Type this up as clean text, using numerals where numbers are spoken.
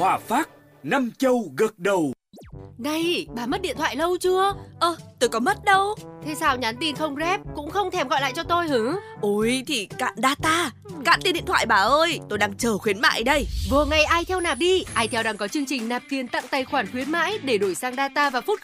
Hòa Phát, năm châu gật đầu. Này, bà mất điện thoại lâu chưa? Tôi có mất đâu. Thế sao nhắn tin không rep, cũng không thèm gọi lại cho tôi hử? Ôi thì cạn data, cạn tiền điện thoại bà ơi. Tôi đang chờ khuyến mại đây. Vừa ngày Itel nạp đi. Itel đang có chương trình nạp tiền tặng tài khoản khuyến mãi để đổi sang data và phút